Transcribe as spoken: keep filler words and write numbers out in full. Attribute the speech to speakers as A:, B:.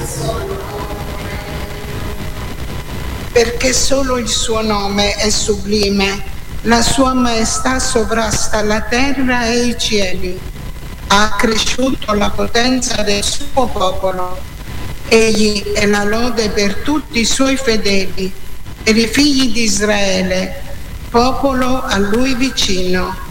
A: Perché solo il suo nome è sublime, la sua maestà sovrasta la terra e i cieli. Ha accresciuto la potenza del suo popolo. Egli è la lode per tutti i suoi fedeli, per i figli di Israele, popolo a lui vicino.